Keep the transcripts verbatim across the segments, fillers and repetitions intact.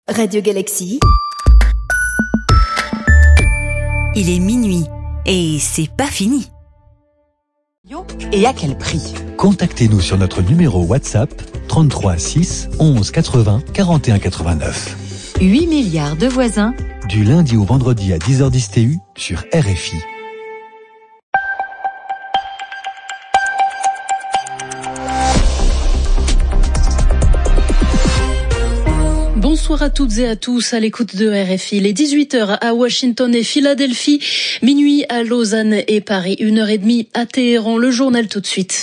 Radio Galaxy. Il est minuit et c'est pas fini. Et à quel prix ? Contactez-nous sur notre numéro WhatsApp trente-trois six onze quatre-vingts quarante et un quatre-vingt-neuf. huit milliards de voisins. Du lundi au vendredi à dix heures dix T U sur R F I. Bonsoir à toutes et à tous à l'écoute de R F I. Les dix-huit heures à Washington et Philadelphie, minuit à Lausanne et Paris, une heure trente à Téhéran. Le journal tout de suite.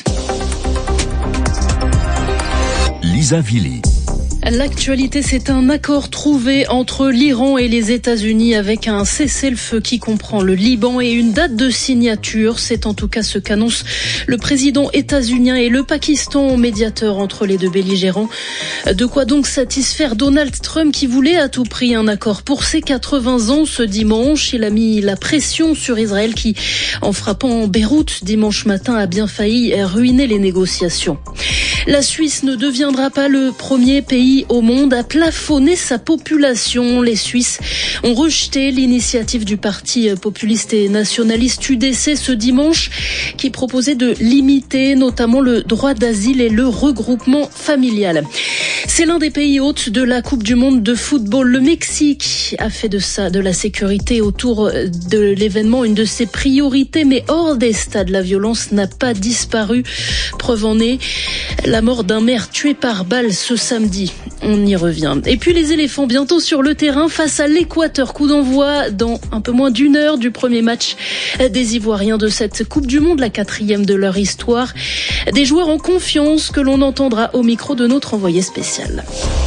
Lisa Villy. L'actualité, c'est un accord trouvé entre l'Iran et les États-Unis avec un cessez-le-feu qui comprend le Liban et une date de signature. C'est en tout cas ce qu'annonce le président états-unien et le Pakistan, médiateur entre les deux belligérants. De quoi donc satisfaire Donald Trump qui voulait à tout prix un accord pour ses quatre-vingts ans ce dimanche. Il a mis la pression sur Israël qui, en frappant Beyrouth dimanche matin, a bien failli ruiner les négociations. La Suisse ne deviendra pas le premier pays au monde à plafonner sa population. Les Suisses ont rejeté l'initiative du parti populiste et nationaliste U D C ce dimanche qui proposait de limiter notamment le droit d'asile et le regroupement familial. C'est l'un des pays hôtes de la Coupe du monde de football. Le Mexique a fait de ça, de la sécurité autour de l'événement une de ses priorités, mais hors des stades, la violence n'a pas disparu. Preuve en est la mort d'un maire tué par balle ce samedi. On y revient. Et puis les éléphants bientôt sur le terrain face à l'Équateur. Coup d'envoi dans un peu moins d'une heure du premier match des Ivoiriens de cette Coupe du monde, la quatrième de leur histoire. Des joueurs en confiance que l'on entendra au micro de notre envoyé spécial.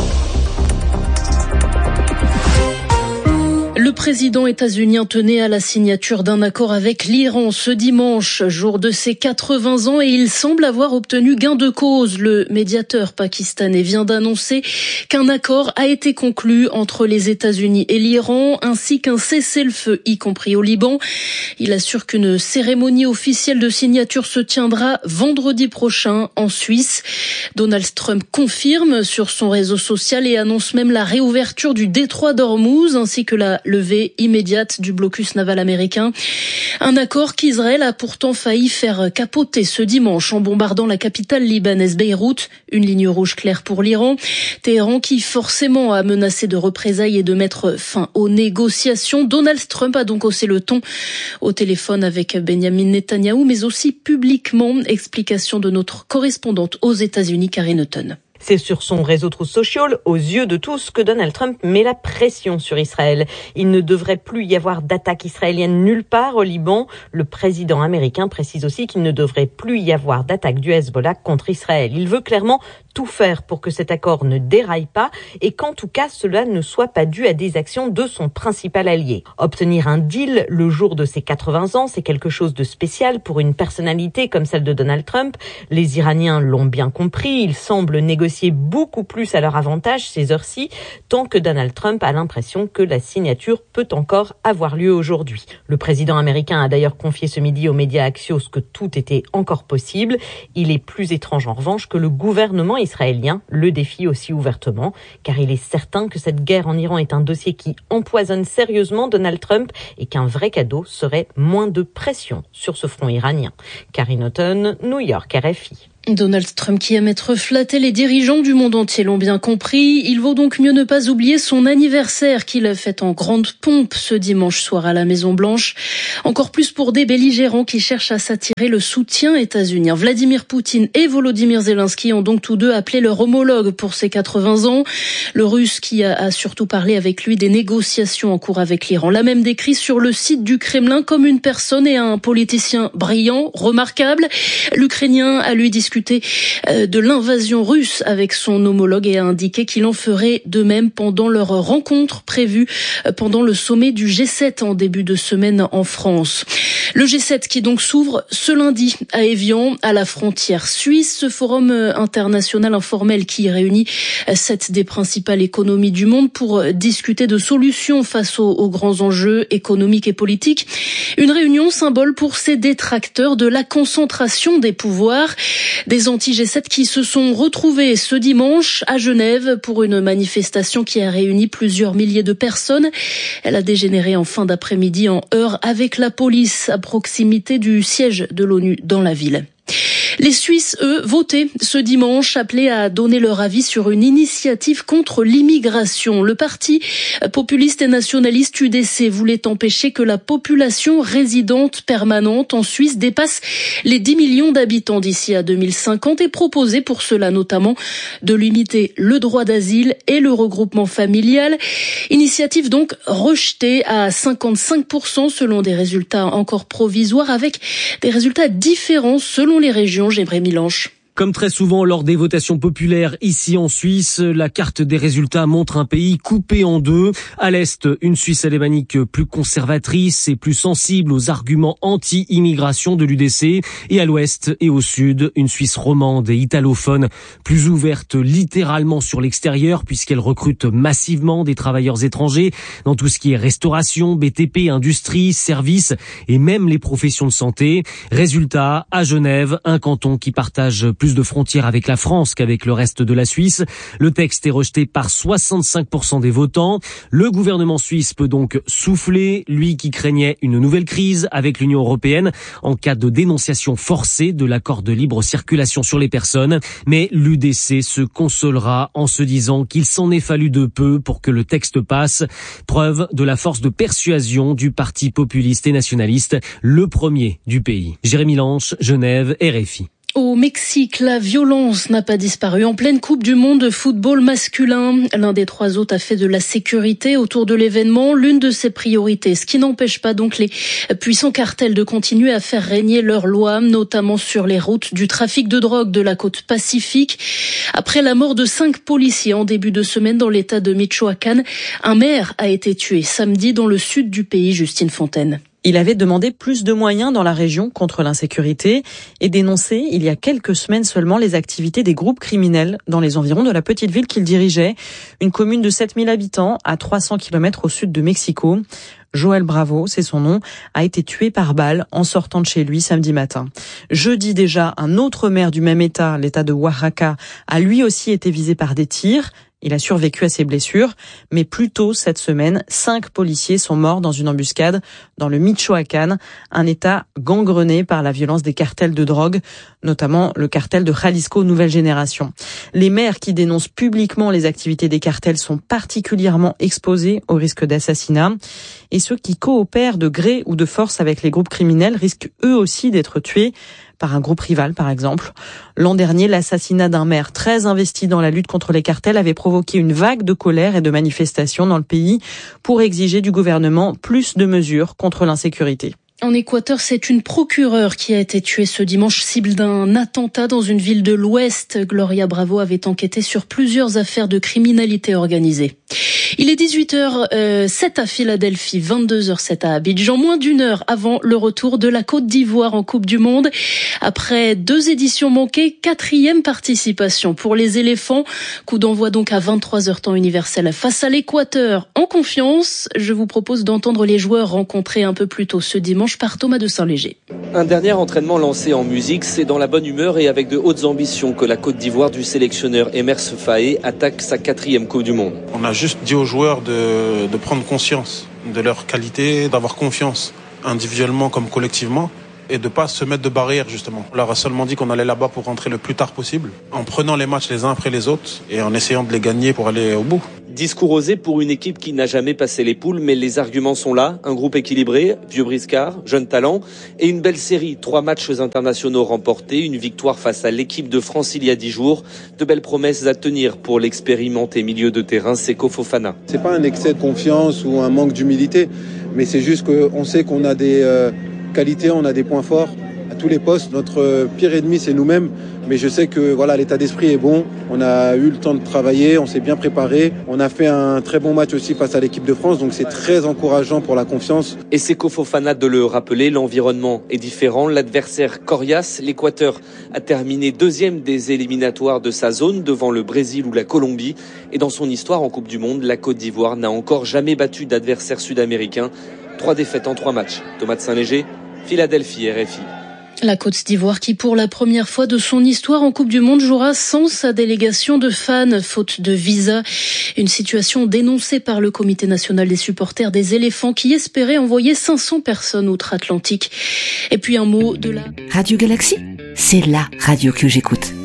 Le président états-unien tenait à la signature d'un accord avec l'Iran ce dimanche, jour de ses quatre-vingts ans, et il semble avoir obtenu gain de cause. Le médiateur pakistanais vient d'annoncer qu'un accord a été conclu entre les États-Unis et l'Iran, ainsi qu'un cessez-le-feu, y compris au Liban. Il assure qu'une cérémonie officielle de signature se tiendra vendredi prochain en Suisse. Donald Trump confirme sur son réseau social et annonce même la réouverture du détroit d'Ormuz, ainsi que la levée immédiate du blocus naval américain. Un accord qu'Israël a pourtant failli faire capoter ce dimanche en bombardant la capitale libanaise Beyrouth, une ligne rouge claire pour l'Iran. Téhéran qui forcément a menacé de représailles et de mettre fin aux négociations. Donald Trump a donc haussé le ton au téléphone avec Benjamin Netanyahou, mais aussi publiquement. Explication de notre correspondante aux États-Unis, Karine Hutton. C'est sur son réseau Truth Social, aux yeux de tous, que Donald Trump met la pression sur Israël. Il ne devrait plus y avoir d'attaque israélienne nulle part au Liban. Le président américain précise aussi qu'il ne devrait plus y avoir d'attaque du Hezbollah contre Israël. Il veut clairement tout faire pour que cet accord ne déraille pas et qu'en tout cas cela ne soit pas dû à des actions de son principal allié. Obtenir un deal le jour de ses quatre-vingts ans, c'est quelque chose de spécial pour une personnalité comme celle de Donald Trump. Les Iraniens l'ont bien compris, ils semblent négocier beaucoup plus à leur avantage ces heures-ci, tant que Donald Trump a l'impression que la signature peut encore avoir lieu aujourd'hui. Le président américain a d'ailleurs confié ce midi aux médias Axios que tout était encore possible. Il est plus étrange en revanche que le gouvernement israélien le défie aussi ouvertement, car il est certain que cette guerre en Iran est un dossier qui empoisonne sérieusement Donald Trump et qu'un vrai cadeau serait moins de pression sur ce front iranien. Karine Hutton, New York, R F I. Donald Trump qui aime être flatté, les dirigeants du monde entier l'ont bien compris. Il vaut donc mieux ne pas oublier son anniversaire qu'il a fait en grande pompe ce dimanche soir à la Maison-Blanche. Encore plus pour des belligérants qui cherchent à s'attirer le soutien états-unien. Vladimir Poutine et Volodymyr Zelensky ont donc tous deux appelé leur homologue pour ses quatre-vingts ans. Le Russe qui a, a surtout parlé avec lui des négociations en cours avec l'Iran. L'a même décrit sur le site du Kremlin comme une personne et un politicien brillant, remarquable. L'Ukrainien a lui discuté de l'invasion russe avec son homologue et a indiqué qu'il en ferait de même pendant leur rencontre prévue pendant le sommet du G sept en début de semaine en France. Le G sept qui donc s'ouvre ce lundi à Évian, à la frontière suisse. Ce forum international informel qui réunit sept des principales économies du monde pour discuter de solutions face aux, aux grands enjeux économiques et politiques. Une réunion symbole pour ces détracteurs de la concentration des pouvoirs. Des anti G sept qui se sont retrouvés ce dimanche à Genève pour une manifestation qui a réuni plusieurs milliers de personnes. Elle a dégénéré en fin d'après-midi en heurts avec la police à proximité du siège de l'ONU dans la ville. Les Suisses, eux, votaient ce dimanche, appelés à donner leur avis sur une initiative contre l'immigration. Le parti populiste et nationaliste U D C voulait empêcher que la population résidente permanente en Suisse dépasse les dix millions d'habitants d'ici à deux mille cinquante et proposait pour cela notamment de limiter le droit d'asile et le regroupement familial. Initiative donc rejetée à cinquante-cinq pour cent selon des résultats encore provisoires, avec des résultats différents selon les régions. Jérémy Lange. Comme très souvent lors des votations populaires ici en Suisse, la carte des résultats montre un pays coupé en deux. À l'est, une Suisse alémanique plus conservatrice et plus sensible aux arguments anti-immigration de l'U D C. Et à l'ouest et au sud, une Suisse romande et italophone plus ouverte littéralement sur l'extérieur puisqu'elle recrute massivement des travailleurs étrangers dans tout ce qui est restauration, B T P, industrie, services et même les professions de santé. Résultat, à Genève, un canton qui partage plus de frontières avec la France qu'avec le reste de la Suisse. Le texte est rejeté par soixante-cinq pour cent des votants. Le gouvernement suisse peut donc souffler, lui qui craignait une nouvelle crise avec l'Union européenne en cas de dénonciation forcée de l'accord de libre circulation sur les personnes. Mais l'U D C se consolera en se disant qu'il s'en est fallu de peu pour que le texte passe. Preuve de la force de persuasion du parti populiste et nationaliste, le premier du pays. Jérémy Lange, Genève, R F I. Au Mexique, la violence n'a pas disparu. En pleine Coupe du Monde de football masculin, l'un des trois hôtes a fait de la sécurité autour de l'événement l'une de ses priorités, ce qui n'empêche pas donc les puissants cartels de continuer à faire régner leurs lois, notamment sur les routes du trafic de drogue de la côte pacifique. Après la mort de cinq policiers en début de semaine dans l'état de Michoacán, un maire a été tué samedi dans le sud du pays, Justine Fontaine. Il avait demandé plus de moyens dans la région contre l'insécurité et dénoncé il y a quelques semaines seulement les activités des groupes criminels dans les environs de la petite ville qu'il dirigeait, une commune de sept mille habitants à trois cents kilomètres au sud de Mexico. Joël Bravo, c'est son nom, a été tué par balle en sortant de chez lui samedi matin. Jeudi déjà, un autre maire du même état, l'état de Oaxaca, a lui aussi été visé par des tirs. Il a survécu à ses blessures, mais plus tôt cette semaine, cinq policiers sont morts dans une embuscade dans le Michoacán, un état gangrené par la violence des cartels de drogue, notamment le cartel de Jalisco Nouvelle Génération. Les maires qui dénoncent publiquement les activités des cartels sont particulièrement exposés au risque d'assassinat, et ceux qui coopèrent de gré ou de force avec les groupes criminels risquent eux aussi d'être tués par un groupe rival, par exemple. L'an dernier, l'assassinat d'un maire très investi dans la lutte contre les cartels avait provoqué une vague de colère et de manifestations dans le pays pour exiger du gouvernement plus de mesures contre l'insécurité. En Équateur, c'est une procureure qui a été tuée ce dimanche, cible d'un attentat dans une ville de l'Ouest. Gloria Bravo avait enquêté sur plusieurs affaires de criminalité organisée. Il est dix-huit heures sept à Philadelphie, vingt-deux heures sept à Abidjan, moins d'une heure avant le retour de la Côte d'Ivoire en Coupe du Monde. Après deux éditions manquées, quatrième participation pour les éléphants. Coup d'envoi donc à vingt-trois heures temps universel face à l'Équateur. En confiance, je vous propose d'entendre les joueurs rencontrés un peu plus tôt ce dimanche par Thomas de Saint-Léger. Un dernier entraînement lancé en musique, c'est dans la bonne humeur et avec de hautes ambitions que la Côte d'Ivoire du sélectionneur Emers Faé attaque sa quatrième Coupe du Monde. On a juste dit aux joueurs de, de prendre conscience de leur qualité, d'avoir confiance individuellement comme collectivement et de ne pas se mettre de barrières justement. On leur a seulement dit qu'on allait là-bas pour rentrer le plus tard possible, en prenant les matchs les uns après les autres et en essayant de les gagner pour aller au bout. Discours osé pour une équipe qui n'a jamais passé les poules, mais les arguments sont là. Un groupe équilibré, vieux briscards, jeunes talents et une belle série. Trois matchs internationaux remportés, une victoire face à l'équipe de France il y a dix jours. De belles promesses à tenir pour l'expérimenté milieu de terrain Seko Fofana. C'est pas un excès de confiance ou un manque d'humilité, mais c'est juste qu'on sait qu'on a des euh, qualités, on a des points forts à tous les postes. Notre pire ennemi, c'est nous-mêmes. Mais je sais que voilà, l'état d'esprit est bon. On a eu le temps de travailler, on s'est bien préparé. On a fait un très bon match aussi face à l'équipe de France, donc c'est très encourageant pour la confiance. Et Seko Fofana de le rappeler, l'environnement est différent. L'adversaire coriace, l'Équateur, a terminé deuxième des éliminatoires de sa zone devant le Brésil ou la Colombie. Et dans son histoire en Coupe du Monde, la Côte d'Ivoire n'a encore jamais battu d'adversaire sud-américain. Trois défaites en trois matchs. Thomas de Saint-Léger, Philadelphie, R F I. La Côte d'Ivoire qui, pour la première fois de son histoire en Coupe du Monde, jouera sans sa délégation de fans, faute de visa. Une situation dénoncée par le Comité national des supporters des éléphants qui espérait envoyer cinq cents personnes outre-Atlantique. Et puis un mot de la... Radio Galaxy, c'est la radio que j'écoute.